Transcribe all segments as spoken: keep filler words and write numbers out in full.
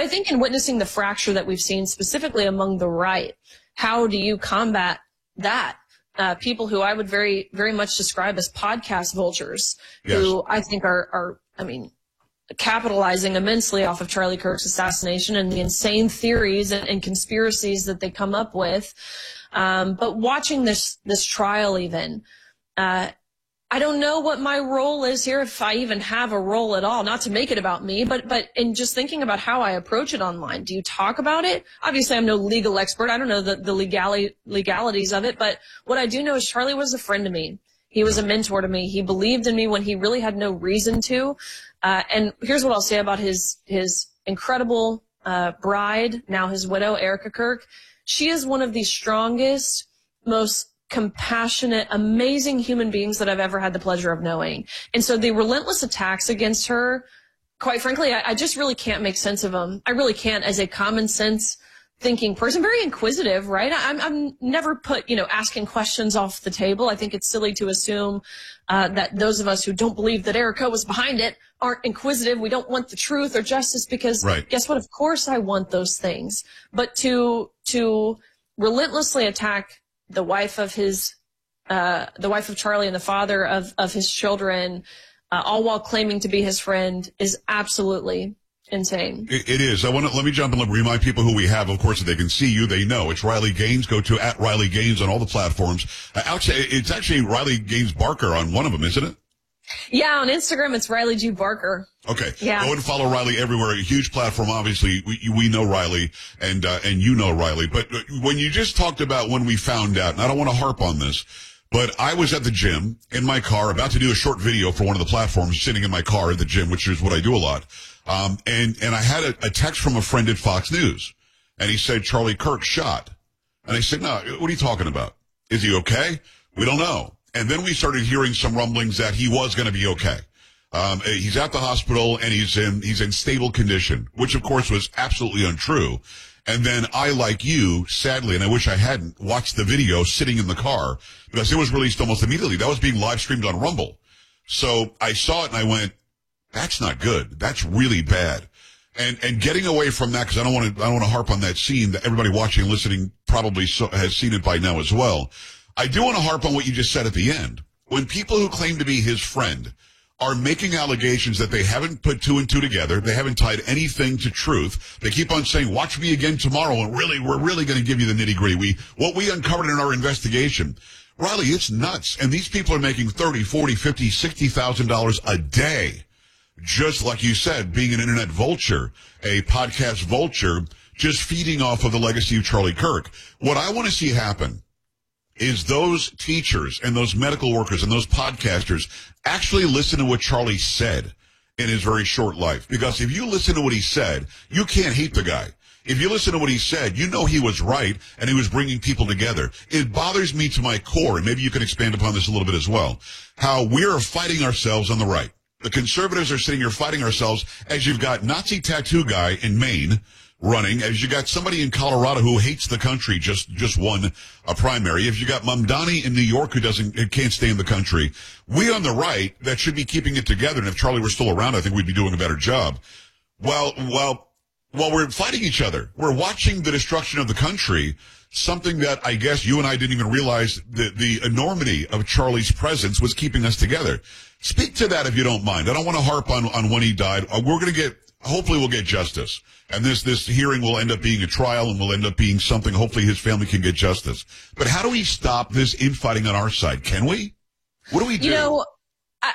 I think in witnessing the fracture that we've seen specifically among the right, how do you combat that? Uh, people who I would very, very much describe as podcast vultures, yes. who I think are, are, I mean, capitalizing immensely off of Charlie Kirk's assassination and the insane theories and, and conspiracies that they come up with. Um, but watching this, this trial even, uh, I don't know what my role is here, if I even have a role at all, not to make it about me, but, but in just thinking about how I approach it online. Do you talk about it? Obviously, I'm no legal expert. I don't know the, the legali- legalities of it, but what I do know is Charlie was a friend to me. He was a mentor to me. He believed in me when he really had no reason to. Uh, and here's what I'll say about his, his incredible, uh, bride, now his widow, Erica Kirk. She is one of the strongest, most compassionate, amazing human beings that I've ever had the pleasure of knowing. And so the relentless attacks against her, quite frankly, I, I just really can't make sense of them. I really can't as a common sense thinking person, very inquisitive, right? I'm, I'm never put, you know, asking questions off the table. I think it's silly to assume uh, that those of us who don't believe that Erica was behind it aren't inquisitive. We don't want the truth or justice because right. guess what? Of course I want those things. But to, to relentlessly attack the wife of his, uh, the wife of Charlie and the father of, of his children, uh, all while claiming to be his friend is absolutely insane. It, it is. I want to, let me jump in and remind people who we have. Of course, if they can see you, they know. It's Riley Gaines. Go to at Riley Gaines on all the platforms. Uh, actually, it's actually Riley Gaines Barker on one of them, isn't it? Yeah, on Instagram, it's Riley G. Barker. Okay. Yeah. Go and follow Riley everywhere. A huge platform, obviously. We, we know Riley, and uh, and you know Riley. But when you just talked about when we found out, and I don't want to harp on this, but I was at the gym in my car about to do a short video for one of the platforms, sitting in my car at the gym, which is what I do a lot. Um, and, and I had a, a text from a friend at Fox News, and he said, Charlie Kirk shot. And I said, no, what are you talking about? Is he okay? We don't know. And then we started hearing some rumblings that he was going to be okay. Um, he's at the hospital and he's in, he's in stable condition, which of course was absolutely untrue. And then I, like you, sadly, and I wish I hadn't, watched the video sitting in the car because it was released almost immediately. That was being live streamed on Rumble. So I saw it and I went, that's not good. That's really bad. And, and getting away from that, because I don't want to, I don't want to harp on that scene that everybody watching and listening probably so, has seen it by now as well. I do want to harp on what you just said at the end. When people who claim to be his friend are making allegations that they haven't put two and two together, they haven't tied anything to truth, they keep on saying, watch me again tomorrow, and really, we're really going to give you the nitty-gritty. We, what we uncovered in our investigation. Riley, it's nuts. And these people are making thirty, forty, fifty, sixty thousand dollars a day. Just like you said, being an internet vulture, a podcast vulture, just feeding off of the legacy of Charlie Kirk. What I want to see happen is those teachers and those medical workers and those podcasters actually listen to what Charlie said in his very short life. Because if you listen to what he said, you can't hate the guy. If you listen to what he said, you know he was right and he was bringing people together. It bothers me to my core, and maybe you can expand upon this a little bit as well, how we're fighting ourselves on the right. The conservatives are sitting here fighting ourselves as you've got Nazi tattoo guy in Maine running, as you got somebody in Colorado who hates the country, just just won a primary. If you got Mamdani in New York who doesn't can't stay in the country, we on the right that should be keeping it together. And if Charlie were still around, I think we'd be doing a better job. Well, well, while we're fighting each other, we're watching the destruction of the country. Something that I guess you and I didn't even realize the the enormity of Charlie's presence was keeping us together. Speak to that if you don't mind. I don't want to harp on on when he died. We're going to get. Hopefully we'll get justice. And this, this hearing will end up being a trial and will end up being something. Hopefully his family can get justice. But how do we stop this infighting on our side? Can we? What do we do? You know, I,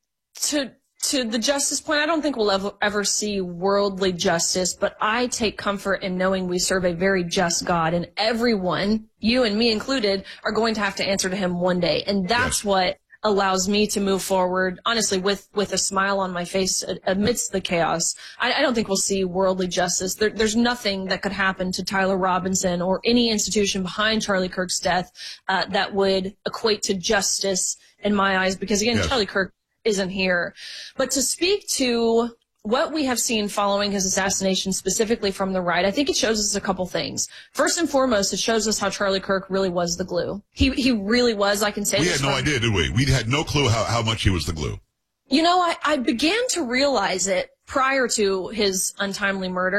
to, to the justice point, I don't think we'll ever, ever see worldly justice, but I take comfort in knowing we serve a very just God, and everyone, you and me included, are going to have to answer to him one day. And that's yes. what allows me to move forward, honestly, with, with a smile on my face amidst the chaos. I, I don't think we'll see worldly justice. There, there's nothing that could happen to Tyler Robinson or any institution behind Charlie Kirk's death uh, that would equate to justice in my eyes, because, again, yes. Charlie Kirk isn't here. But to speak to what we have seen following his assassination, specifically from the right, I think it shows us a couple things. First and foremost, it shows us how Charlie Kirk really was the glue. He he really was, I can say we this. We had no from, idea, did we? We had no clue how, how much he was the glue. You know, I, I began to realize it prior to his untimely murder.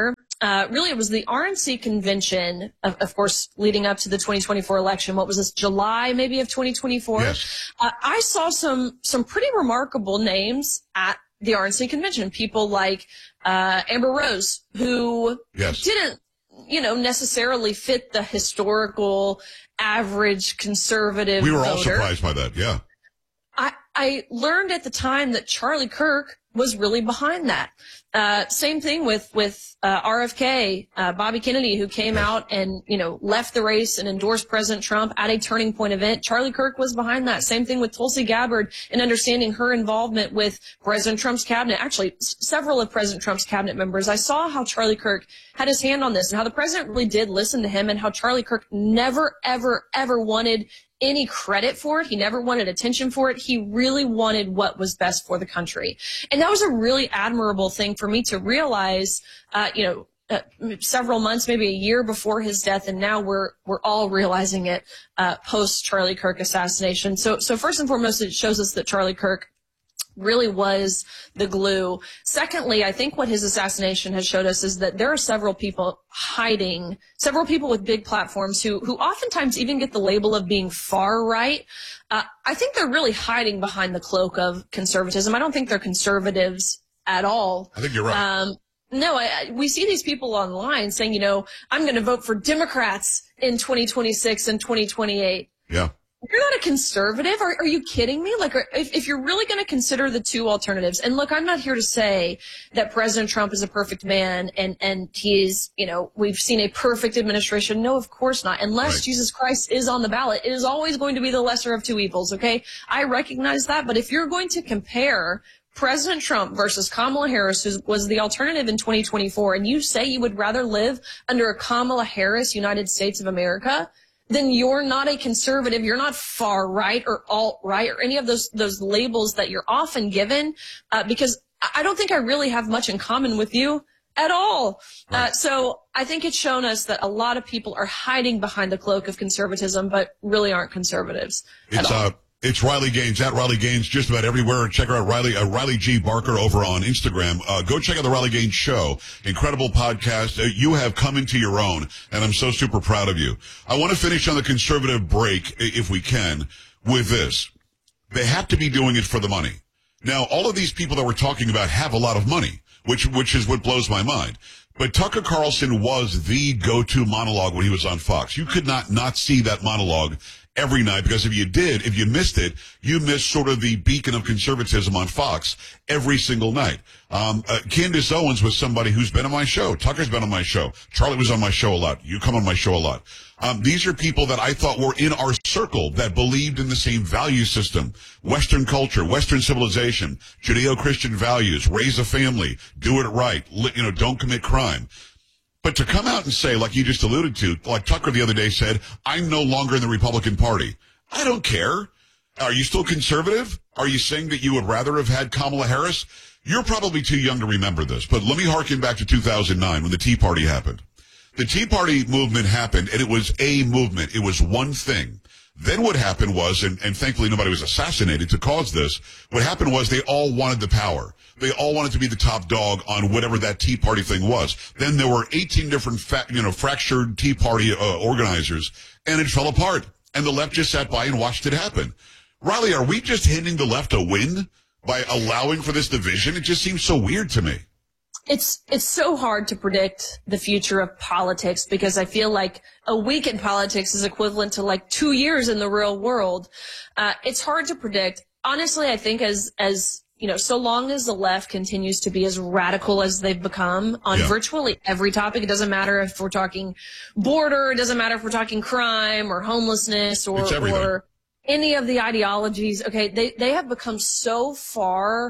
Uh, really, it was the R N C convention, of, of course, leading up to the twenty twenty-four election. What was this, July maybe of twenty twenty-four? Yes. Uh, I saw some some pretty remarkable names at the R N C convention. People like uh, Amber Rose, who yes. didn't, you know, necessarily fit the historical average conservative We were voter. all surprised by that, yeah. I, I learned at the time that Charlie Kirk was really behind that. Uh, same thing with, with, uh, R F K, uh, Bobby Kennedy, who came out and, you know, left the race and endorsed President Trump at a turning point event. Charlie Kirk was behind that. Same thing with Tulsi Gabbard and understanding her involvement with President Trump's cabinet. Actually, s- several of President Trump's cabinet members. I saw how Charlie Kirk had his hand on this and how the president really did listen to him and how Charlie Kirk never, ever, ever wanted any credit for it. He never wanted attention for it. He really wanted what was best for the country. And that was a really admirable thing for me to realize, uh, you know, uh, several months, maybe a year before his death. And now we're, we're all realizing it, uh, post Charlie Kirk assassination. So, so first and foremost, it shows us that Charlie Kirk really was the glue. Secondly, I think what his assassination has showed us is that there are several people hiding, several people with big platforms who, who oftentimes even get the label of being far right. Uh, I think they're really hiding behind the cloak of conservatism. I don't think they're conservatives at all. I think you're right. Um, no, I, I, we see these people online saying, you know, I'm going to vote for Democrats in twenty twenty-six and twenty twenty-eight. Yeah. You're not a conservative. Are, are you kidding me? Like, if, if you're really going to consider the two alternatives, and look, I'm not here to say that President Trump is a perfect man and, and he's, you know, we've seen a perfect administration. No, of course not. Unless Right. Jesus Christ is on the ballot, it is always going to be the lesser of two evils. Okay. I recognize that. But if you're going to compare President Trump versus Kamala Harris, who was the alternative in twenty twenty-four, and you say you would rather live under a Kamala Harris United States of America, then you're not a conservative, you're not far right or alt right or any of those those labels that you're often given, uh, because I don't think I really have much in common with you at all. Right. Uh, so I think it's shown us that a lot of people are hiding behind the cloak of conservatism, but really aren't conservatives It's at all. uh It's Riley Gaines, at Riley Gaines, just about everywhere. Check her out, Riley, uh, Riley G. Barker over on Instagram. Uh, go check out the Riley Gaines Show. Incredible podcast. Uh, you have come into your own, and I'm so super proud of you. I want to finish on the conservative break, if we can, with this. They have to be doing it for the money. Now, all of these people that we're talking about have a lot of money, which, which is what blows my mind. But Tucker Carlson was the go-to monologue when he was on Fox. You could not not see that monologue every night, because if you did, if you missed it, you missed sort of the beacon of conservatism on Fox every single night. Um, uh, Candace Owens was somebody who's been on my show. Tucker's been on my show. Charlie was on my show a lot. You come on my show a lot. Um, these are people that I thought were in our circle that believed in the same value system, Western culture, Western civilization, Judeo-Christian values, raise a family, do it right, li- you know, don't commit crime. But to come out and say, like you just alluded to, like Tucker the other day said, I'm no longer in the Republican Party. I don't care. Are you still conservative? Are you saying that you would rather have had Kamala Harris? You're probably too young to remember this, but let me harken back to two thousand nine when the Tea Party happened. The Tea Party movement happened, and it was a movement. It was one thing. Then what happened was, and, and thankfully nobody was assassinated to cause this, what happened was they all wanted the power. They all wanted to be the top dog on whatever that Tea Party thing was. Then there were eighteen different, fa- you know, fractured Tea Party uh, organizers, and it fell apart. And the left just sat by and watched it happen. Riley, are we just handing the left a win by allowing for this division? It just seems so weird to me. It's it's so hard to predict the future of politics, because I feel like a week in politics is equivalent to like two years in the real world. Uh, it's hard to predict. Honestly, I think as as you know, so long as the left continues to be as radical as they've become on yeah. virtually every topic, it doesn't matter if we're talking border, it doesn't matter if we're talking crime or homelessness or or any of the ideologies. Okay, they they have become so far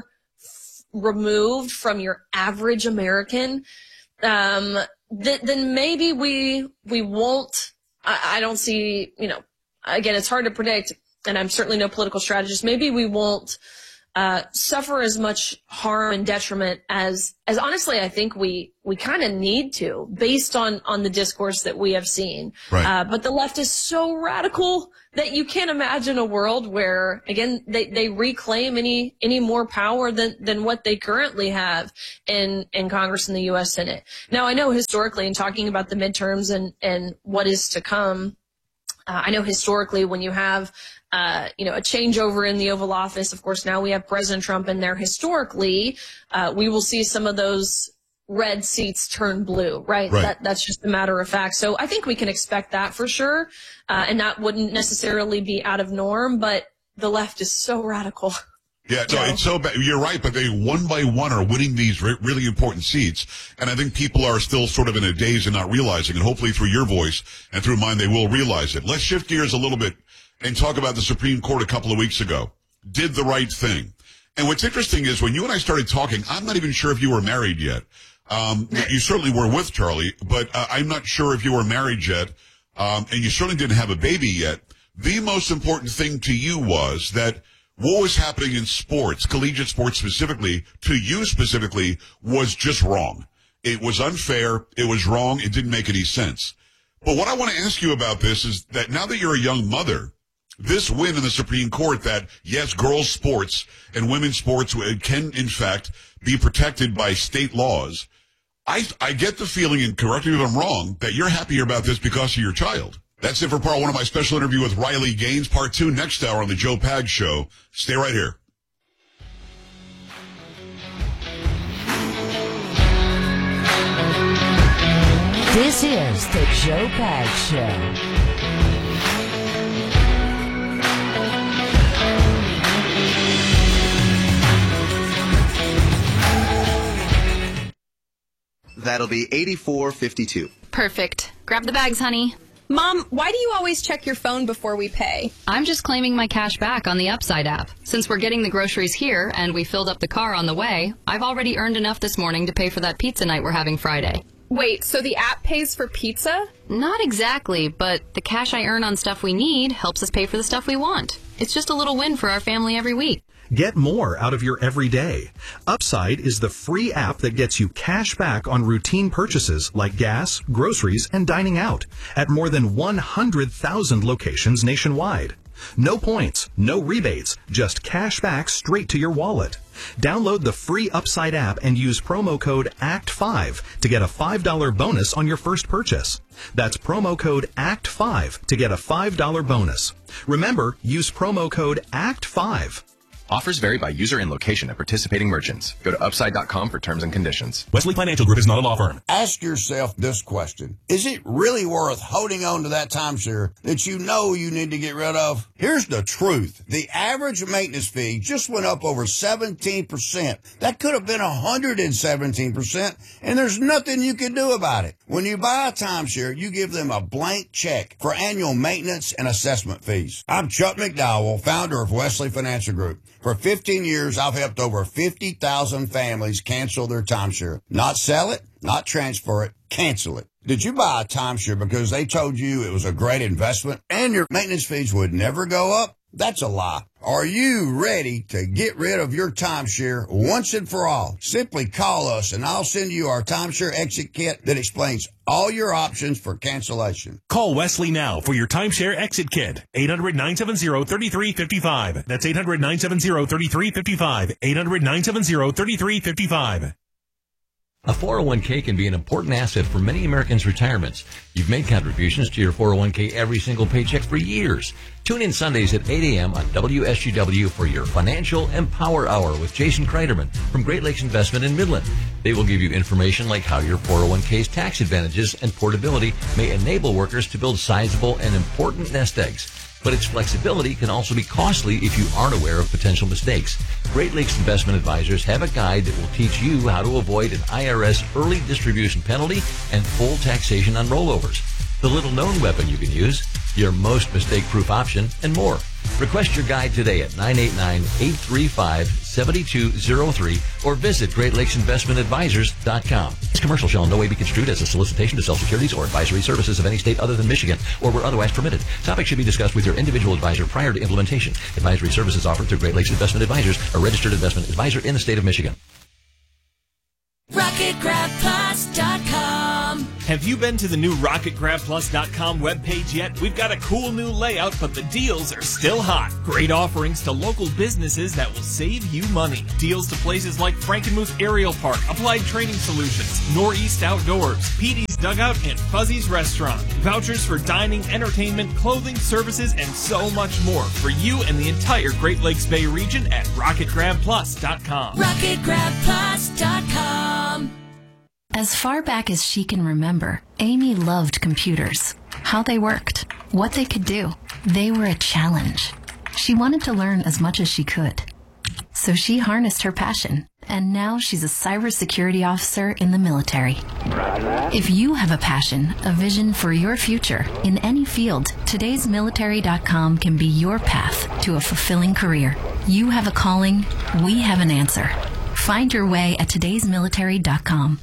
removed from your average American, um, th- then maybe we we won't. I, I don't see. You know, again, it's hard to predict, and I'm certainly no political strategist. Maybe we won't uh, suffer as much harm and detriment as, as honestly, I think we, we kind of need to, based on, on the discourse that we have seen. Right. Uh, but the left is so radical that you can't imagine a world where, again, they, they reclaim any, any more power than, than what they currently have in, in Congress and the U S Senate. Now, I know historically, in talking about the midterms and, and what is to come, uh, I know historically when you have, uh, you know, a changeover in the Oval Office, of course, now we have President Trump in there. Historically, uh, we will see some of those red seats turn blue, right? Right. That, that's just a matter of fact. So I think we can expect that for sure. Uh, and that wouldn't necessarily be out of norm, but the left is so radical. Yeah, no, it's so bad. You're right, but they one by one are winning these re- really important seats. And I think people are still sort of in a daze and not realizing. And hopefully through your voice and through mine, they will realize it. Let's shift gears a little bit and talk about the Supreme Court a couple of weeks ago. Did the right thing. And what's interesting is when you and I started talking, I'm not even sure if you were married yet. Um, you certainly were with Charlie, but uh, I'm not sure if you were married yet. Um, and you certainly didn't have a baby yet. The most important thing to you was that what was happening in sports, collegiate sports specifically, to you specifically, was just wrong. It was unfair. It was wrong. It didn't make any sense. But what I want to ask you about this is that now that you're a young mother, this win in the Supreme Court that, yes, girls' sports and women's sports can, in fact, be protected by state laws, I, I get the feeling, and correct me if I'm wrong, that you're happier about this because of your child. That's it for part one of my special interview with Riley Gaines. Part two next hour on the Joe Pags Show. Stay right here. This is the Joe Pags Show. That'll be eighty-four fifty-two. Perfect. Grab the bags, honey. Mom, why do you always check your phone before we pay? I'm just claiming my cash back on the Upside app. Since we're getting the groceries here and we filled up the car on the way, I've already earned enough this morning to pay for that pizza night we're having Friday. Wait, so the app pays for pizza? Not exactly, but the cash I earn on stuff we need helps us pay for the stuff we want. It's just a little win for our family every week. Get more out of your everyday. Upside is the free app that gets you cash back on routine purchases like gas, groceries, and dining out at more than one hundred thousand locations nationwide. No points, no rebates, just cash back straight to your wallet. Download the free Upside app and use promo code A C T five to get a five dollars bonus on your first purchase. That's promo code A C T five to get a five dollars bonus. Remember, use promo code A C T five. Offers vary by user and location at participating merchants. Go to upside dot com for terms and conditions. Wesley Financial Group is not a law firm. Ask yourself this question. Is it really worth holding on to that timeshare that you know you need to get rid of? Here's the truth. The average maintenance fee just went up over seventeen percent. That could have been one hundred seventeen percent, and there's nothing you can do about it. When you buy a timeshare, you give them a blank check for annual maintenance and assessment fees. I'm Chuck McDowell, founder of Wesley Financial Group. For fifteen years, I've helped over fifty thousand families cancel their timeshare. Not sell it, not transfer it, cancel it. Did you buy a timeshare because they told you it was a great investment and your maintenance fees would never go up? That's a lie. Are you ready to get rid of your timeshare once and for all? Simply call us and I'll send you our timeshare exit kit that explains all your options for cancellation. Call Wesley now for your timeshare exit kit. eight hundred, nine seven zero, three three five five. That's eight hundred, nine seven zero, three three five five. eight hundred, nine seven zero, three three five five. A four oh one k can be an important asset for many Americans' retirements. You've made contributions to your four oh one k every single paycheck for years. Tune in Sundays at eight a.m. on W S G W for your Financial Empower Hour with Jason Kreiderman from Great Lakes Investment in Midland. They will give you information like how your four oh one k's tax advantages and portability may enable workers to build sizable and important nest eggs. But its flexibility can also be costly if you aren't aware of potential mistakes. Great Lakes Investment Advisors have a guide that will teach you how to avoid an I R S early distribution penalty and full taxation on rollovers. The little-known weapon you can use, your most mistake-proof option, and more. Request your guide today at nine eight nine, eight three five, seven two zero three or visit Great Lakes Investment Advisors dot com. This commercial shall in no way be construed as a solicitation to sell securities or advisory services of any state other than Michigan or where otherwise permitted. Topics should be discussed with your individual advisor prior to implementation. Advisory services offered through Great Lakes Investment Advisors, a registered investment advisor in the state of Michigan. rocket grab plus dot com. Have you been to the new rocket grab plus dot com webpage yet? We've got a cool new layout, but the deals are still hot. Great offerings to local businesses that will save you money. Deals to places like Frankenmuth Aerial Park, Applied Training Solutions, Northeast Outdoors, P D's Dugout, and Fuzzy's Restaurant. Vouchers for dining, entertainment, clothing, services, and so much more for you and the entire Great Lakes Bay region at rocket grab plus dot com. rocket grab plus dot com. As far back as she can remember, Amy loved computers. How they worked, what they could do. They were a challenge. She wanted to learn as much as she could. So she harnessed her passion, and now she's a cybersecurity officer in the military. If you have a passion, a vision for your future in any field, todays military dot com can be your path to a fulfilling career. You have a calling, we have an answer. Find your way at todays military dot com.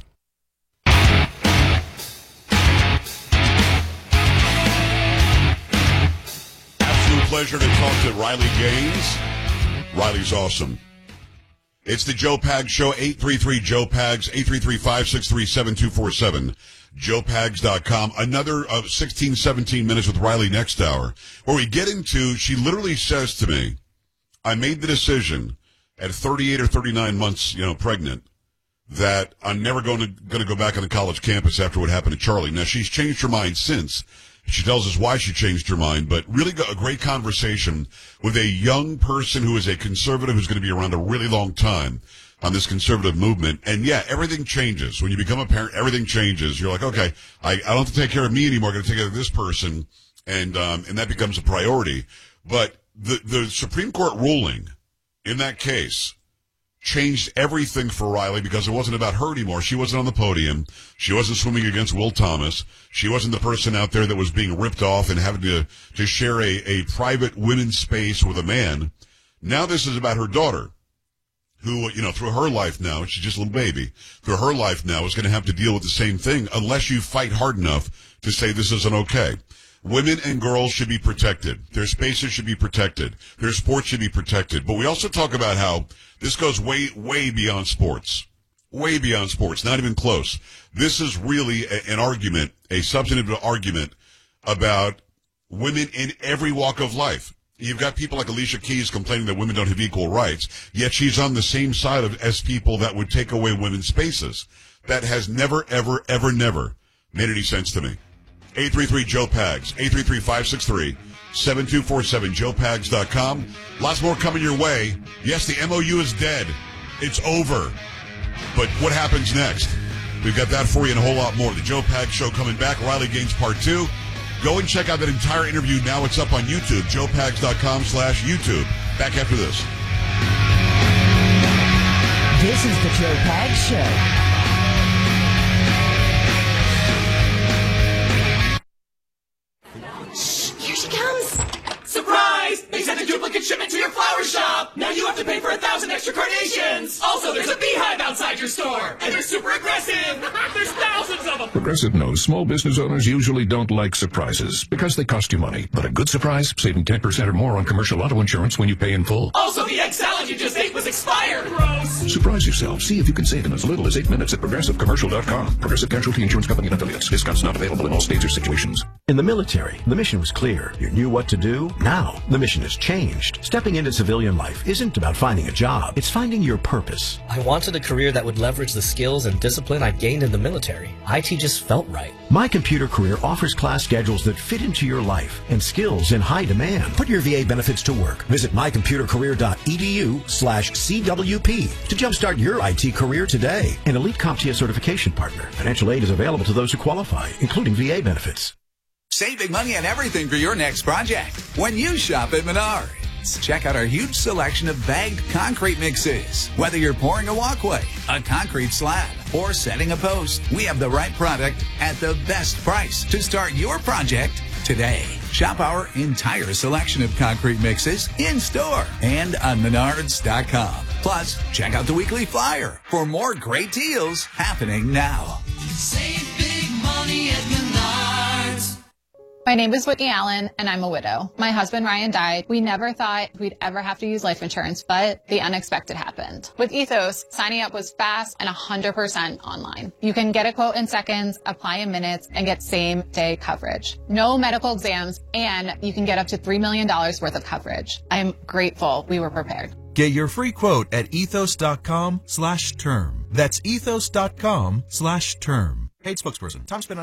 Pleasure to talk to Riley Gaines. Riley's awesome. It's the Joe Pags Show, eight three three, Joe Pags, eight three three, five six three, seven two four seven, joe pags dot com. Another uh, sixteen, seventeen minutes with Riley next hour, where we get into, she literally says to me, I made the decision at thirty-eight or thirty-nine months, you know, pregnant, that I'm never going to, going to go back on the college campus after what happened to Charlie. Now, she's changed her mind since. She tells us why she changed her mind, but really a great conversation with a young person who is a conservative who's going to be around a really long time on this conservative movement. And yeah, everything changes. When you become a parent, everything changes. You're like, okay, I, I don't have to take care of me anymore. I'm going to take care of this person. And, um, and that becomes a priority. But the, the Supreme Court ruling in that case changed everything for Riley because it wasn't about her anymore. She wasn't on the podium. She wasn't swimming against Will Thomas. She wasn't the person out there that was being ripped off and having to, to share a, a private women's space with a man. Now this is about her daughter, who, you know, through her life now, she's just a little baby, through her life now is going to have to deal with the same thing unless you fight hard enough to say this isn't okay. Women and girls should be protected. Their spaces should be protected. Their sports should be protected. But we also talk about how this goes way, way beyond sports. Way beyond sports. Not even close. This is really a, an argument, a substantive argument about women in every walk of life. You've got people like Alicia Keys complaining that women don't have equal rights, yet she's on the same side of as people that would take away women's spaces. That has never, ever, ever, never made any sense to me. eight three three, Joe Pags, eight three three, five six three, seven two four seven, joe pags dot com. Lots more coming your way. Yes, the M O U is dead. It's over. But what happens next? We've got that for you and a whole lot more. The Joe Pags Show coming back. Riley Gaines Part two. Go and check out that entire interview. Now it's up on YouTube, joe pags dot com slash YouTube. Back after this. This is the Joe Pags Show. Here she comes! Surprise! They sent a duplicate shipment to your flower shop! Now you have to pay for a thousand extra carnations! Also, there's a beehive outside your store! And they're super aggressive! There's thousands of them! Progressive knows small business owners usually don't like surprises because they cost you money. But a good surprise, saving ten percent or more on commercial auto insurance when you pay in full. Also, the egg salad you just ate was expired! Gross! Surprise yourself. See if you can save in as little as eight minutes at progressive commercial dot com. Progressive Casualty Insurance Company and affiliates. Discounts not available in all states or situations. In the military, the mission was clear. You knew what to do. Now, the mission has changed. Stepping into civilian life isn't about finding a job. It's finding your purpose. I wanted a career that would leverage the skills and discipline I gained in the military. I T just felt right. My Computer Career offers class schedules that fit into your life and skills in high demand. Put your V A benefits to work. Visit my computer career dot e d u slash C W P to jumpstart your I T career today. An elite CompTIA certification partner. Financial aid is available to those who qualify, including V A benefits. Save big money on everything for your next project when you shop at Menards. Check out our huge selection of bagged concrete mixes. Whether you're pouring a walkway, a concrete slab, or setting a post, we have the right product at the best price to start your project today. Shop our entire selection of concrete mixes in-store and on menards dot com. Plus, check out the weekly flyer for more great deals happening now. Save big money at Menards. My name is Whitney Allen, and I'm a widow. My husband, Ryan, died. We never thought we'd ever have to use life insurance, but the unexpected happened. With Ethos, signing up was fast and one hundred percent online. You can get a quote in seconds, apply in minutes, and get same-day coverage. No medical exams, and you can get up to three million dollars worth of coverage. I am grateful we were prepared. Get your free quote at ethos.com slash term. That's ethos.com slash term. Paid spokesperson. Time spent on